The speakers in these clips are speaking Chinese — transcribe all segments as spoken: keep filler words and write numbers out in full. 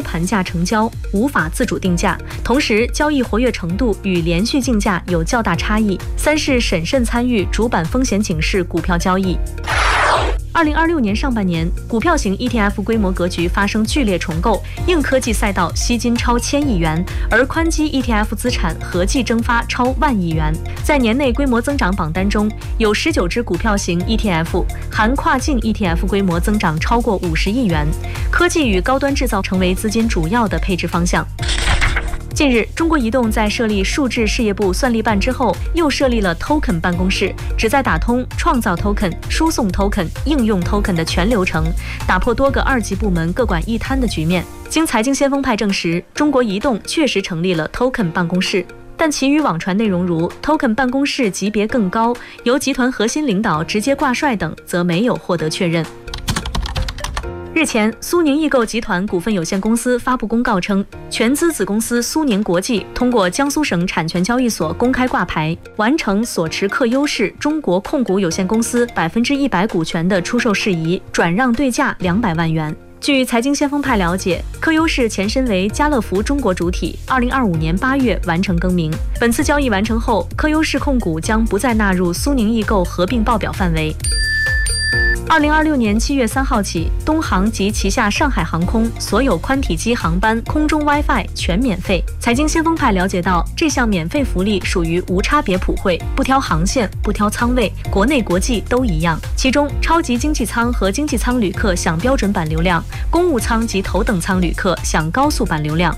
盘价成交，无法自主定价，同时交易活跃程度与连续竞价有较大差异。三是审慎参与主板风险警示股票交易。二零二六年上半年，股票型 E T F 规模格局发生剧烈重构，硬科技赛道吸金超千亿元，而宽基 E T F 资产合计蒸发超万亿元。在年内规模增长榜单中，有十九只股票型 E T F， 含跨境 E T F 规模增长超过五十亿元。科技与高端制造成为资金主要的配置方向。近日，中国移动在设立数字事业部算力办之后，又设立了 Token 办公室，旨在打通创造 Token、输送 Token、应用 Token 的全流程，打破多个二级部门各管一摊的局面。经财经先锋派证实，中国移动确实成立了 Token 办公室，但其余网传内容如 Token 办公室级别更高，由集团核心领导直接挂帅等，则没有获得确认。日前，苏宁易购集团股份有限公司发布公告称，全资子公司苏宁国际通过江苏省产权交易所公开挂牌，完成所持克优势中国控股有限公司百分之一百股权的出售事宜，转让对价两百万元。据财经先锋派了解，克优势前身为家乐福中国主体，二零二五年八月完成更名。本次交易完成后，克优势控股将不再纳入苏宁易购合并报表范围。二零二六年七月三号起，东航及旗下上海航空所有宽体机航班空中 WiFi 全免费。财经先锋派了解到，这项免费福利属于无差别普惠，不挑航线，不挑舱位，国内国际都一样。其中，超级经济舱和经济舱旅客享标准版流量，公务舱及头等舱旅客享高速版流量。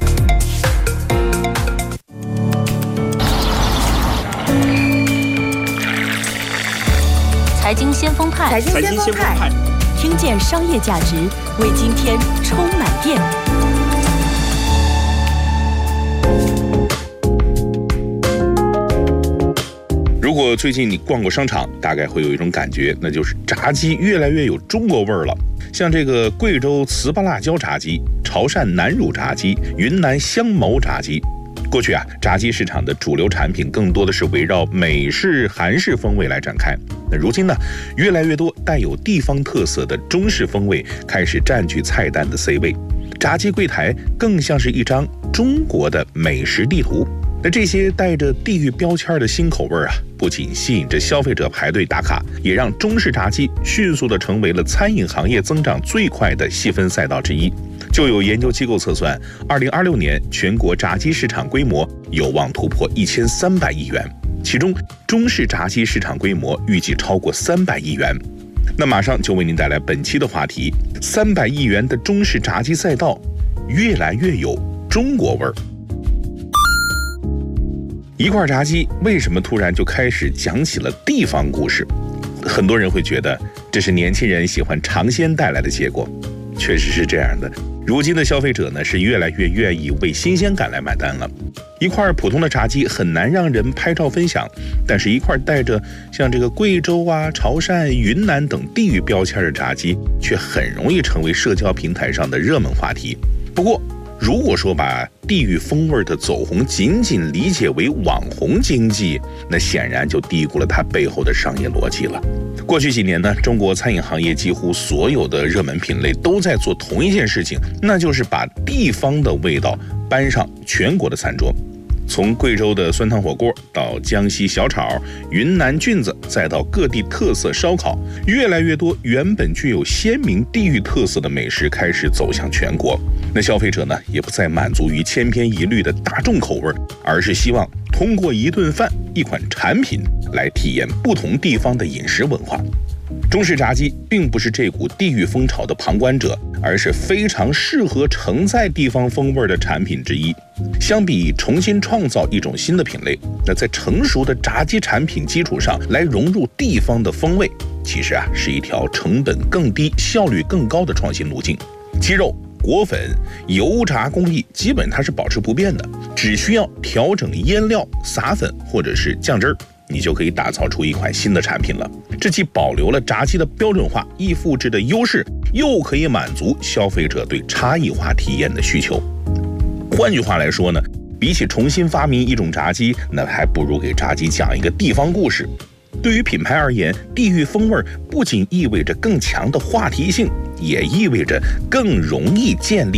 财经先锋派， 财经先锋派， 听见商业价值，为今天充满电。 如果最近你逛过商场，大概会有一种感觉，那就是炸鸡越来越有中国味儿了。像这个贵州糍粑辣椒炸鸡、潮汕南乳炸鸡、云南香茅炸鸡。过去啊，炸鸡市场的主流产品更多的是围绕美式、韩式风味来展开。那如今呢，越来越多带有地方特色的中式风味开始占据菜单的 C 位。炸鸡柜台更像是一张中国的美食地图。那这些带着地域标签的新口味啊，不仅吸引着消费者排队打卡，也让中式炸鸡迅速地成为了餐饮行业增长最快的细分赛道之一。就有研究机构测算，二零二六年全国炸鸡市场规模有望突破一千三百亿元，其中中式炸鸡市场规模预计超过三百亿元。那马上就为您带来本期的话题：三百亿元的中式炸鸡赛道，越来越有中国味儿。一块炸鸡为什么突然就开始讲起了地方故事？很多人会觉得这是年轻人喜欢尝鲜带来的结果，确实是这样的。如今的消费者呢，是越来越愿意为新鲜感来买单了。一块普通的炸鸡很难让人拍照分享，但是一块带着像这个贵州啊、潮汕、云南等地域标签的炸鸡，却很容易成为社交平台上的热门话题。不过，如果说把地域风味的走红仅仅理解为网红经济，那显然就低估了它背后的商业逻辑了。过去几年呢，中国餐饮行业几乎所有的热门品类都在做同一件事情，那就是把地方的味道搬上全国的餐桌。从贵州的酸汤火锅到江西小炒、云南菌子，再到各地特色烧烤，越来越多原本具有鲜明地域特色的美食开始走向全国。那消费者呢，也不再满足于千篇一律的大众口味，而是希望通过一顿饭、一款产品来体验不同地方的饮食文化。中式炸鸡并不是这股地域风潮的旁观者，而是非常适合承载地方风味的产品之一。相比重新创造一种新的品类，那在成熟的炸鸡产品基础上来融入地方的风味，其实啊是一条成本更低、效率更高的创新路径。鸡肉、果粉、油炸工艺基本它是保持不变的，只需要调整腌料、撒粉或者是酱汁儿，你就可以打造出一款新的产品了。这既保留了炸鸡的标准化、易复制的优势，又可以满足消费者对差异化体验的需求。换句话来说呢，比起重新发明一种炸鸡，那还不如给炸鸡讲一个地方故事。对于品牌而言，地域风味不仅意味着更强的话题性，也意味着更容易建立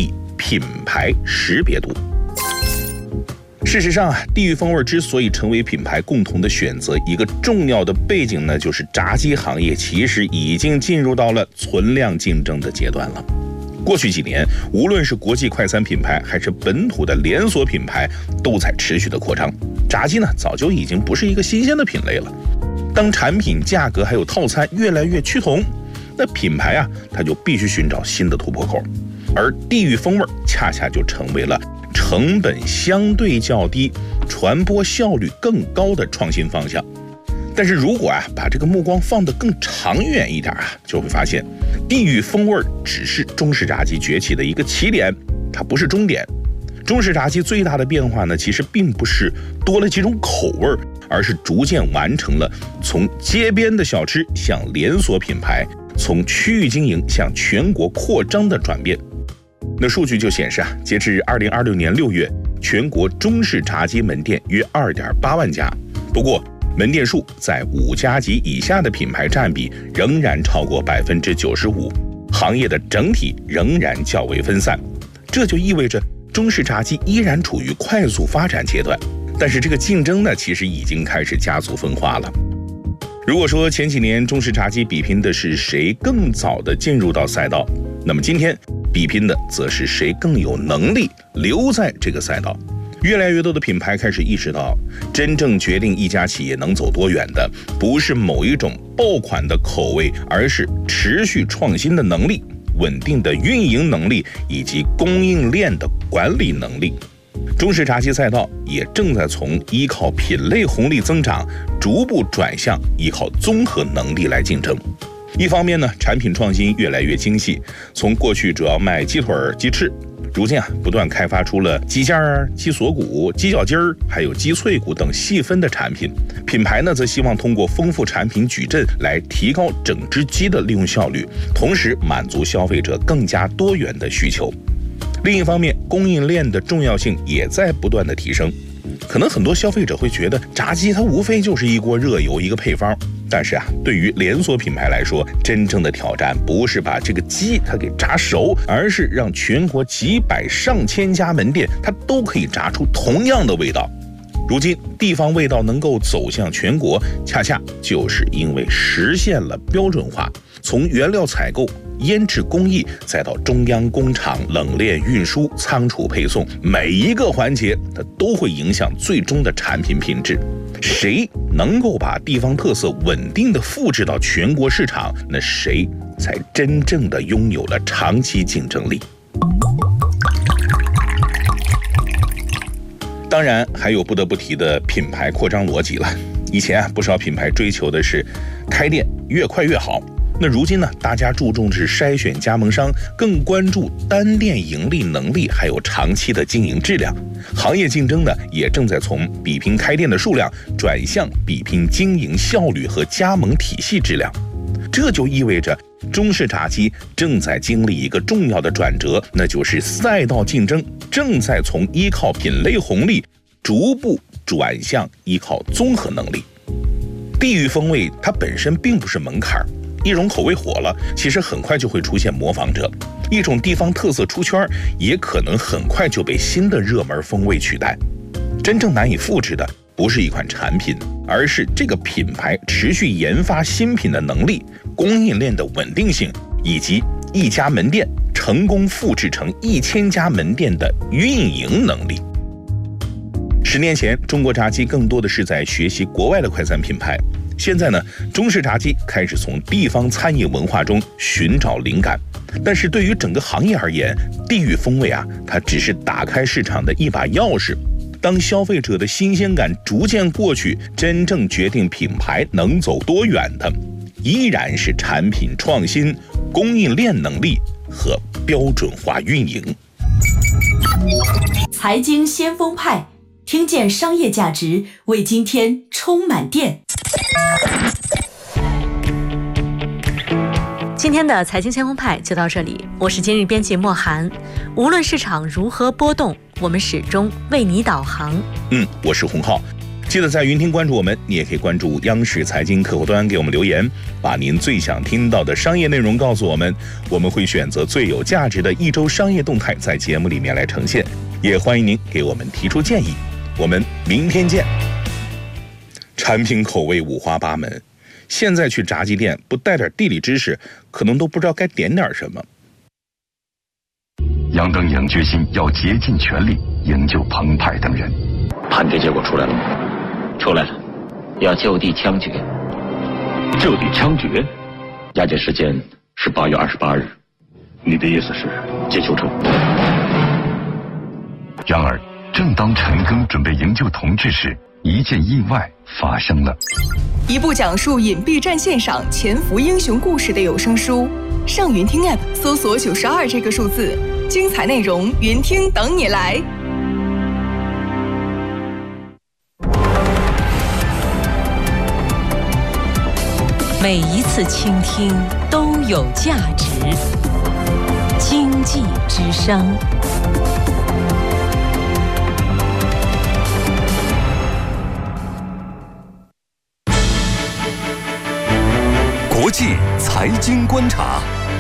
品牌识别度。事实上啊，地域风味之所以成为品牌共同的选择，一个重要的背景呢，就是炸鸡行业其实已经进入到了存量竞争的阶段了。过去几年，无论是国际快餐品牌还是本土的连锁品牌，都在持续的扩张。炸鸡呢，早就已经不是一个新鲜的品类了。当产品价格还有套餐越来越趋同，那品牌啊，它就必须寻找新的突破口，而地域风味恰恰就成为了成本相对较低、传播效率更高的创新方向。但是如果啊把这个目光放得更长远一点啊，就会发现地域风味只是中式炸鸡崛起的一个起点，它不是终点。中式炸鸡最大的变化呢，其实并不是多了几种口味，而是逐渐完成了从街边的小吃向连锁品牌，从区域经营向全国扩张的转变。那数据就显示啊，截至二零二六年六月，全国中式炸鸡门店约 二点八万家。不过，门店数在五家及以下的品牌占比仍然超过百分之九十五，行业的整体仍然较为分散。这就意味着中式炸鸡依然处于快速发展阶段，但是这个竞争呢，其实已经开始加速分化了。如果说前几年中式炸鸡比拼的是谁更早的进入到赛道，那么今天比拼的则是谁更有能力留在这个赛道。越来越多的品牌开始意识到，真正决定一家企业能走多远的，不是某一种爆款的口味，而是持续创新的能力、稳定的运营能力以及供应链的管理能力。中式炸鸡赛道也正在从依靠品类红利增长，逐步转向依靠综合能力来竞争。一方面呢，产品创新越来越精细，从过去主要卖鸡腿、鸡翅，如今啊，不断开发出了鸡架、鸡锁骨、鸡脚筋儿，还有鸡脆骨等细分的产品。品牌呢，则希望通过丰富产品矩阵来提高整只鸡的利用效率，同时满足消费者更加多元的需求。另一方面，供应链的重要性也在不断的提升。可能很多消费者会觉得，炸鸡它无非就是一锅热油，一个配方。但是啊，对于连锁品牌来说，真正的挑战不是把这个鸡它给炸熟，而是让全国几百上千家门店它都可以炸出同样的味道。如今地方味道能够走向全国，恰恰就是因为实现了标准化，从原料采购、腌制工艺，再到中央工厂冷链运输、仓储配送，每一个环节它都会影响最终的产品品质。谁能够把地方特色稳定的复制到全国市场，那谁才真正的拥有了长期竞争力。当然还有不得不提的品牌扩张逻辑了。以前啊，不少品牌追求的是开店越快越好，那如今呢，大家注重的是筛选加盟商，更关注单店盈利能力，还有长期的经营质量。行业竞争呢，也正在从比拼开店的数量，转向比拼经营效率和加盟体系质量。这就意味着中式炸鸡正在经历一个重要的转折，那就是赛道竞争正在从依靠品类红利逐步转向依靠综合能力。地域风味它本身并不是门槛，一种口味火了，其实很快就会出现模仿者；一种地方特色出圈，也可能很快就被新的热门风味取代。真正难以复制的不是一款产品，而是这个品牌持续研发新品的能力、供应链的稳定性，以及一家门店成功复制成一千家门店的运营能力。十年前，中国炸鸡更多的是在学习国外的快餐品牌，现在呢，中式炸鸡开始从地方餐饮文化中寻找灵感。但是对于整个行业而言，地域风味啊，它只是打开市场的一把钥匙。当消费者的新鲜感逐渐过去，真正决定品牌能走多远的，依然是产品创新、供应链能力和标准化运营。 财经先锋派，听见商业价值，为今天充满电。 今天的财经先锋派就到这里，我是今日编辑莫涵。无论市场如何波动，我们始终为你导航。 嗯，我是洪浩。 记得在云听关注我们，你也可以关注央视财经客户端，给我们留言，把您最想听到的商业内容告诉我们，我们会选择最有价值的一周商业动态在节目里面来呈现。也欢迎您给我们提出建议，我们明天见。产品口味五花八门，现在去炸鸡店不带点地理知识，可能都不知道该点点什么。 杨登颖决心要竭尽全力营救彭湃等人。 判决结果出来了吗？出来了，要就地枪决。 就地枪决？ 押解时间是八月二十八日。 你的意思是接球证？ 然而，正当陈赓准备营救同志时，一件意外发生了。 一部讲述隐蔽战线上潜伏英雄故事的有声书，上云听 App 搜索九十二这个数字，精彩内容云听等你来。 每一次倾听都有价值。经济之声。 国际财经观察。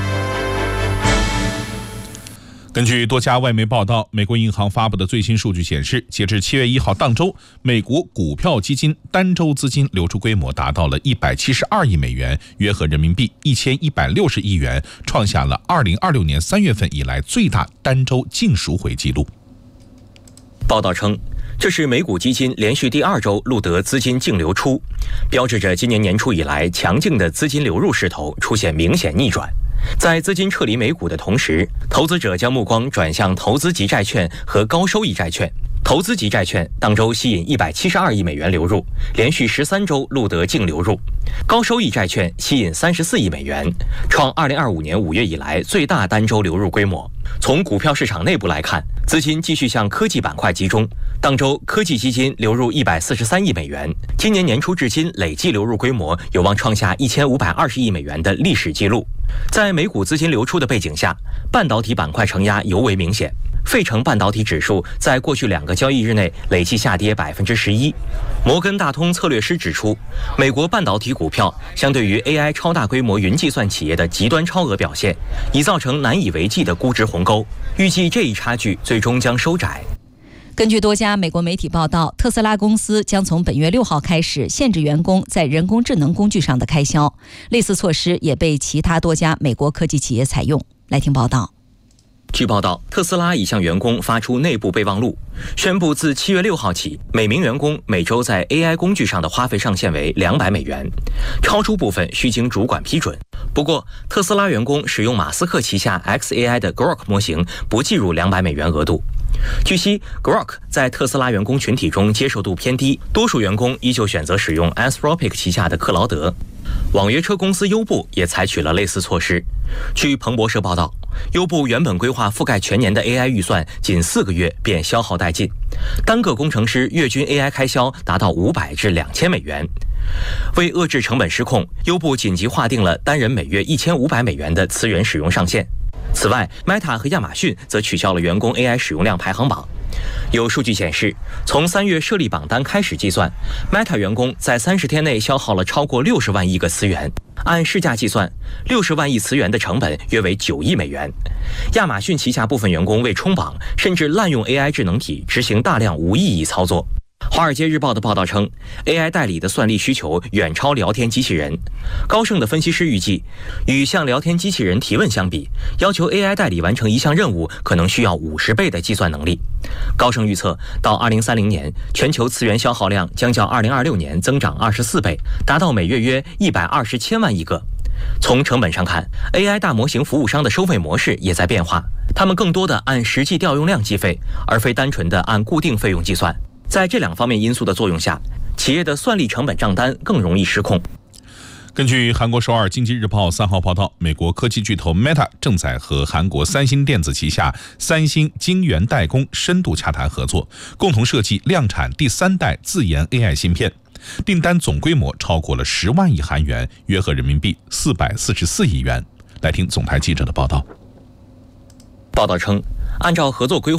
根据多家外媒报道，美国银行发布的最新数据显示，截至七月一号当周，美国股票基金单周资金流出规模达到了一百七十二亿美元，约合人民币一千一百六十亿元，创下了二零二六年三月份以来最大单周净赎回纪录。 报道称，这是美股基金连续第二周录得资金净流出，标志着今年年初以来强劲的资金流入势头出现明显逆转。在资金撤离美股的同时，投资者将目光转向投资级债券和高收益债券。投资级债券当周吸引一百七十二亿美元流入，连续十三周录得净流入；高收益债券吸引三十四亿美元，创二零二五年五月以来最大单周流入规模。从股票市场内部来看，资金继续向科技板块集中，当周科技基金流入一百四十三亿美元，今年年初至今累计流入规模有望创下一千五百二十亿美元的历史纪录。在美股资金流出的背景下，半导体板块承压尤为明显。费城半导体指数在过去两个交易日内累计下跌百分之十一。摩根大通策略师指出，美国半导体股票相对于 A I 超大规模云计算企业的极端超额表现，已造成难以为继的估值鸿沟。预计这一差距最终将收窄。 根据多家美国媒体报道，特斯拉公司将从本月六号开始限制员工在人工智能工具上的开销，类似措施也被其他多家美国科技企业采用。来听报道。 据报道，特斯拉已向员工发出内部备忘录，宣布自七月六号起，每名员工每周在 A I 工具上的花费上限为两百美元，超出部分需经主管批准。不过，特斯拉员工使用马斯克旗下 X A I 的 Grok 模型不计入两百美元额度。据悉 ，Grok 在特斯拉员工群体中接受度偏低，多数员工依旧选择使用 Anthropic 旗下的克劳德。网约车公司优步也采取了类似措施。据彭博社报道，优步原本规划覆盖全年的 A I 预算，仅四个月便消耗殆尽，单个工程师月均 A I 开销达到五百至两千美元。为遏制成本失控，优步紧急划定了单人每月一千五百美元的资源使用上限。此外 ，Meta 和亚马逊则取消了员工 A I 使用量排行榜。有数据显示，从三月设立榜单开始计算 ，Meta 员工在三十天内消耗了超过六十万亿个词元。按市价计算，六十万亿词元的成本约为九亿美元。亚马逊旗下部分员工为冲榜，甚至滥用 A I 智能体执行大量无意义操作。《华尔街日报》的报道称 ，A I 代理的算力需求远超聊天机器人。高盛的分析师预计，与向聊天机器人提问相比，要求 A I 代理完成一项任务可能需要五十倍的计算能力。高盛预测，到二零三零年，全球资源消耗量将较二零二六年增长二十四倍，达到每月约一百二十千万亿个。从成本上看 ，A I 大模型服务商的收费模式也在变化，他们更多的按实际调用量计费，而非单纯的按固定费用计算。在这两方面因素的作用下，企业的算力成本账单更容易失控。 根据韩国首尔经济日报三号报道，美国科技巨头 Meta 正在和韩国三星电子旗下三星晶圆代工深度洽谈合作，共同设计量产第三代自研 A I 芯片，订单总规模超过了十万亿韩元，约合人民币四百四十四亿元。来听总台记者的报道。 报道称，按照合作规划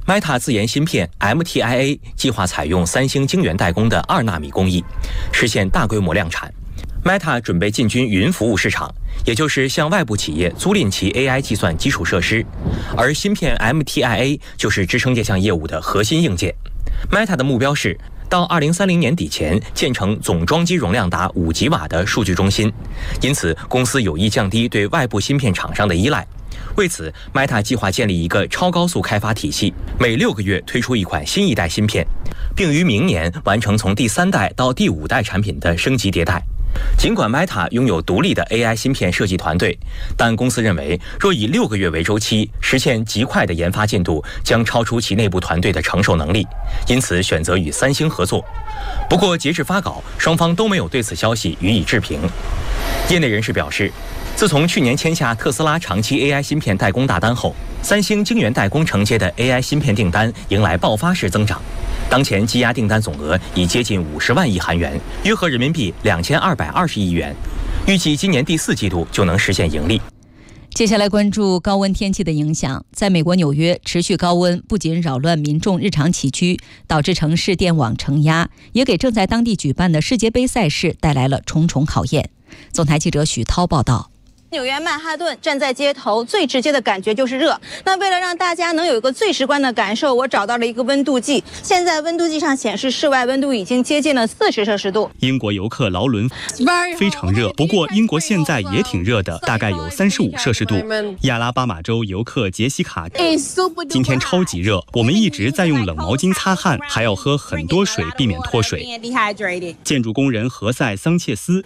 Meta 自研芯片 M T I A 计划采用三星晶圆代工的二纳米工艺，实现大规模量产。Meta 准备进军云服务市场，也就是向外部企业租赁其 A I 计算基础设施，而芯片 M T I A 就是支撑这项业务的核心硬件。Meta 的目标是到二零三零年底前建成总装机容量达五吉瓦的数据中心，因此公司有意降低对外部芯片厂商的依赖。为此 ，Meta 计划建立一个超高速开发体系，每六个月推出一款新一代芯片，并于明年完成从第三代到第五代产品的升级迭代。尽管 Meta 拥有独立的 A I 芯片设计团队，但公司认为，若以六个月为周期实现极快的研发进度，将超出其内部团队的承受能力，因此选择与三星合作。不过，截至发稿，双方都没有对此消息予以置评。业内人士表示，自从去年签下特斯拉长期 A I 芯片代工大单后，三星晶圆代工承接的 A I 芯片订单迎来爆发式增长。当前积压订单总额已接近五十万亿韩元，约合人民币两千二百二十亿元，预计今年第四季度就能实现盈利。 接下来关注高温天气的影响。在美国纽约，持续高温不仅扰乱民众日常起居，导致城市电网承压，也给正在当地举办的世界杯赛事带来了重重考验。总台记者许涛报道。 纽约曼哈顿，站在街头最直接的感觉就是热。那为了让大家能有一个最直观的感受，我找到了一个温度计。现在温度计上显示室外温度已经接近了四十摄氏度。 英国游客劳伦非常热，不过英国现在也挺热的，大概有三十五摄氏度。亚拉巴马州游客杰西卡今天超级热，我们一直在用冷毛巾擦汗，还要喝很多水避免脱水。建筑工人何塞桑切斯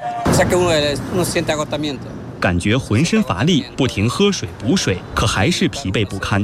感觉浑身乏力，不停喝水补水，可还是疲惫不堪。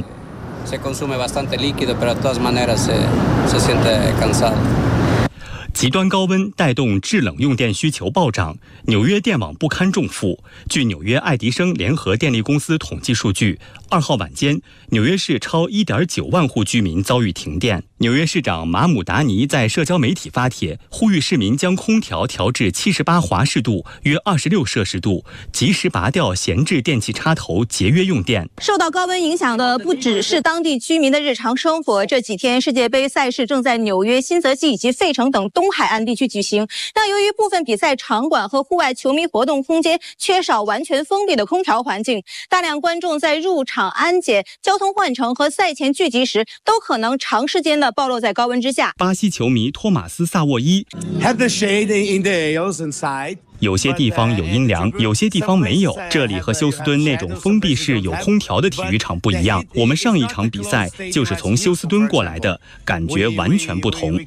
极端高温带动制冷用电需求暴涨，纽约电网不堪重负。据纽约爱迪生联合电力公司统计数据，二号晚间，纽约市超 一点九万户居民遭遇停电。纽约市长马姆达尼在社交媒体发帖，呼吁市民将空调调至七十八华氏度，约二十六摄氏度，及时拔掉闲置电器插头，节约用电。 受到高温影响的不只是当地居民的日常生活，这几天世界杯赛事正在纽约、新泽西以及费城等东海岸地区举行。但由于部分比赛场馆和户外球迷活动空间缺少完全封闭的空调环境，大量观众在入场安检、交通换乘和赛前聚集时，都可能长时间的暴露在高温之下。 巴西球迷托马斯·萨沃伊有些地方有阴凉，有些地方没有。这里和休斯敦那种封闭式有空调的体育场不一样。我们上一场比赛就是从休斯敦过来的，感觉完全不同。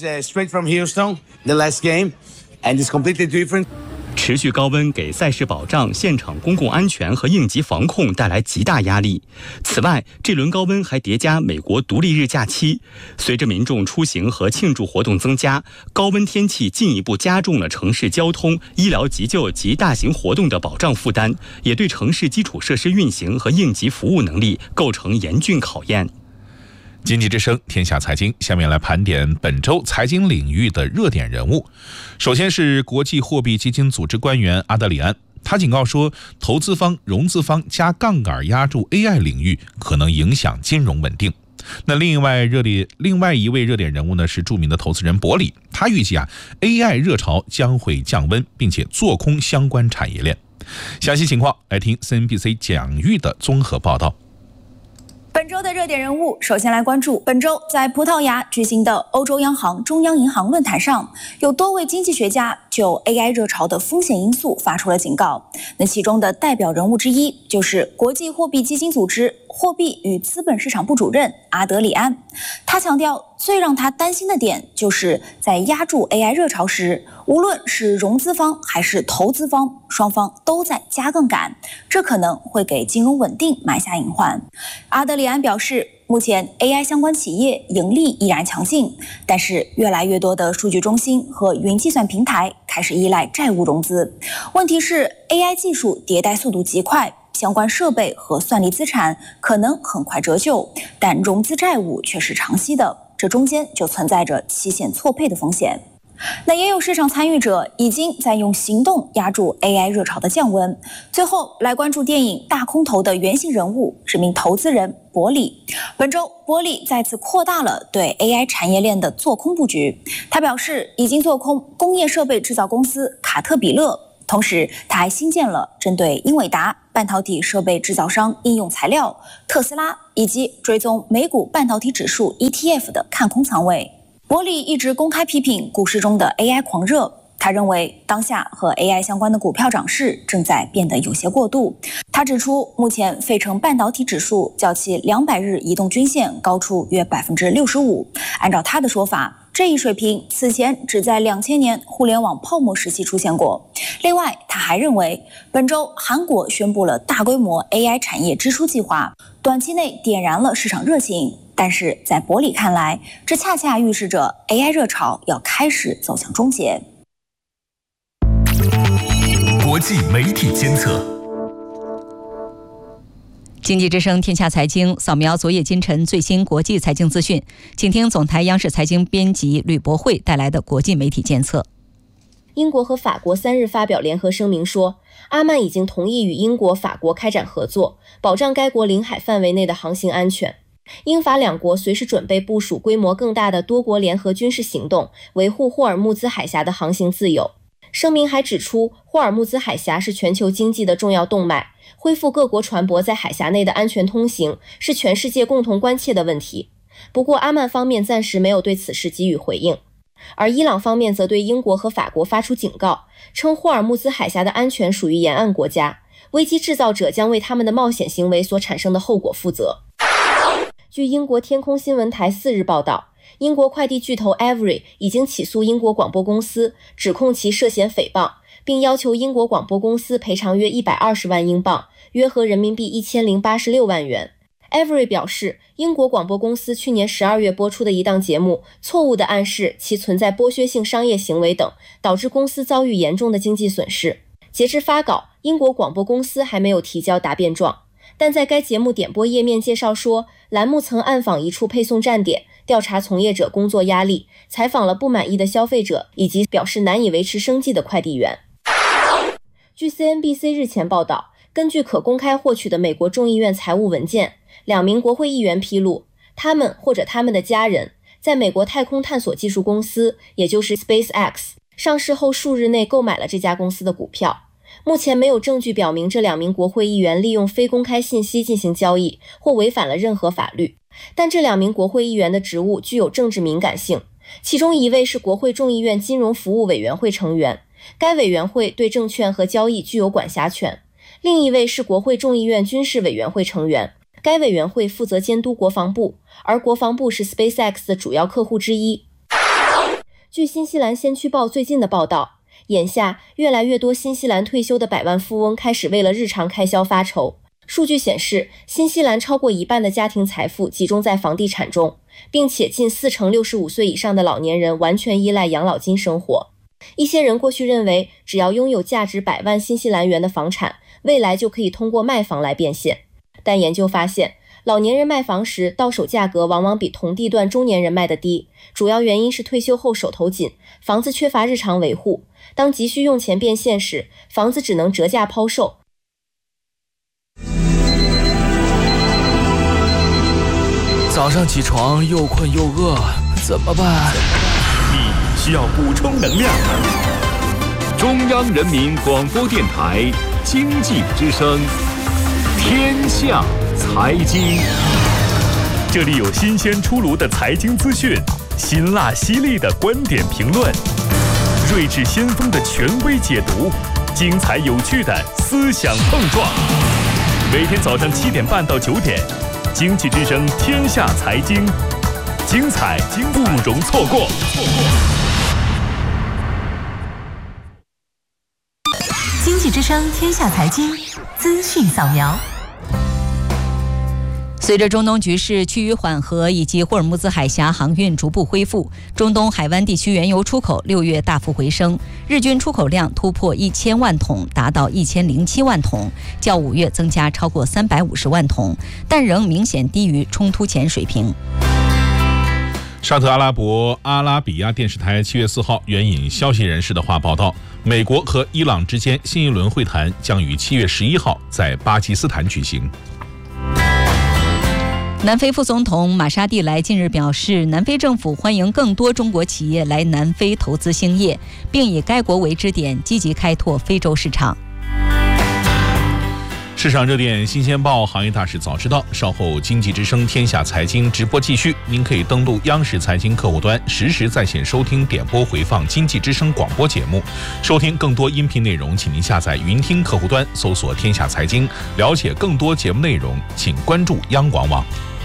持续高温给赛事保障、现场公共安全和应急防控带来极大压力。此外，这轮高温还叠加美国独立日假期，随着民众出行和庆祝活动增加，高温天气进一步加重了城市交通、医疗急救及大型活动的保障负担，也对城市基础设施运行和应急服务能力构成严峻考验。 经济之声天下财经，下面来盘点本周财经领域的热点人物。首先是国际货币基金组织官员阿德里安，他警告说，投资方、融资方加杠杆压住 A I 领域，可能影响金融稳定。那另外热点，另外一位热点人物呢是著名的投资人伯里，他预计啊 A I 热潮将会降温，并且做空相关产业链。详细情况来听 C N B C 蒋玉的综合报道。 本周的热点人物，首先来关注本周在葡萄牙举行的欧洲央行中央银行论坛上，有多位经济学家就 A I 热潮的风险因素发出了警告。那其中的代表人物之一就是国际货币基金组织货币与资本市场部主任阿德里安。他强调，最让他担心的点就是在压住 A I 热潮时，无论是融资方还是投资方，双方都在加杠杆，这可能会给金融稳定埋下隐患。阿德里安表示，目前 A I 相关企业盈利依然强劲，但是越来越多的数据中心和云计算平台开始依赖债务融资。问题是 A I 技术迭代速度极快，相关设备和算力资产可能很快折旧，但融资债务却是长期的，这中间就存在着期限错配的风险。 那也有市场参与者已经在用行动压住 A I 热潮的降温。最后来关注电影《大空头》的原型人物是名投资人伯里。本周，伯里再次扩大了对 A I 产业链的做空布局。他表示，已经做空工业设备制造公司卡特彼勒，同时他还新建了针对英伟达、半导体设备制造商应用材料、特斯拉以及追踪美股半导体指数 E T F 的看空仓位。伯里一直公开批评股市中的 A I 狂热，他认为当下和 A I 相关的股票涨势正在变得有些过度。他指出，目前费城半导体指数较其两百日移动均线高出约 百分之六十五。按照他的说法，这一水平此前只在两千年互联网泡沫时期出现过。另外，他还认为，本周韩国宣布了大规模 A I 产业支出计划，短期内点燃了市场热情。但是在伯里看来，这恰恰预示着 A I 热潮要开始走向终结。 国际媒体监测， 经济之声天下财经扫描昨夜今晨最新国际财经资讯，请听总台央视财经编辑吕博慧带来的国际媒体监测。 英国和法国三日发表联合声明说，阿曼已经同意与英国、法国开展合作，保障该国领海范围内的航行安全。英法两国随时准备部署规模更大的多国联合军事行动，维护霍尔木兹海峡的航行自由。声明还指出，霍尔木兹海峡是全球经济的重要动脉，恢复各国船舶在海峡内的安全通行是全世界共同关切的问题。不过，阿曼方面暂时没有对此事给予回应。而伊朗方面则对英国和法国发出警告，称霍尔木兹海峡的安全属于沿岸国家，危机制造者将为他们的冒险行为所产生的后果负责。据英国天空新闻台四日报道，英国快递巨头 Avery 已经起诉英国广播公司，指控其涉嫌诽谤，并要求英国广播公司赔偿约一百二十万英镑，约合人民币一千零八十六万元。Avery 表示，英国广播公司去年十二月播出的一档节目，错误地暗示其存在剥削性商业行为等，导致公司遭遇严重的经济损失。截至发稿，英国广播公司还没有提交答辩状。但在该节目点播页面介绍说，栏目曾暗访一处配送站点，调查从业者工作压力，采访了不满意的消费者，以及表示难以维持生计的快递员。据 C N B C 日前报道，根据可公开获取的美国众议院财务文件，两名国会议员披露，他们或者他们的家人在美国太空探索技术公司，也就是 SpaceX 上市后数日内购买了这家公司的股票。目前没有证据表明这两名国会议员利用非公开信息进行交易或违反了任何法律，但这两名国会议员的职务具有政治敏感性。其中一位是国会众议院金融服务委员会成员，该委员会对证券和交易具有管辖权；另一位是国会众议院军事委员会成员，该委员会负责监督国防部，而国防部是 SpaceX 的主要客户之一。据新西兰先驱报最近的报道，眼下越来越多新西兰退休的百万富翁开始为了日常开销发愁。数据显示，新西兰超过一半的家庭财富集中在房地产中，并且近四成六十五岁以上的老年人完全依赖养老金生活。一些人过去认为，只要拥有价值百万新西兰元的房产，未来就可以通过卖房来变现。但研究发现，老年人卖房时到手价格往往比同地段中年人卖得低，主要原因是退休后手头紧，房子缺乏日常维护，当急需用钱变现时，房子只能折价抛售。 早上起床又困又饿，怎么办？ 你需要补充能量。中央人民广播电台经济之声，天下财经，这里有新鲜出炉的财经资讯，辛辣犀利的观点评论，睿智先锋的权威解读，精彩有趣的思想碰撞。每天早上七点半到九点，经济之声天下财经，精彩不容错过。 经济之声天下财经资讯扫描。 随着中东局势趋于缓和以及霍尔木兹海峡航运逐步恢复，中东海湾地区原油出口六月大幅回升，日均出口量突破一千万桶，达到一千零七万桶，较五月增加超过三百五十万桶，但仍明显低于冲突前水平。 沙特阿拉伯阿拉比亚电视台七月四号援引消息人士的话报道，美国和伊朗之间新一轮会谈将于七月十一号在巴基斯坦举行。 南非副总统马沙蒂莱近日表示，南非政府欢迎更多中国企业来南非投资兴业，并以该国为支点，积极开拓非洲市场。 市场热点新鲜报，行业大事早知道。稍后经济之声天下财经直播继续，您可以登录央视财经客户端，实时在线收听点播回放经济之声广播节目。收听更多音频内容，请您下载云听客户端，搜索天下财经，了解更多节目内容，请关注央广网。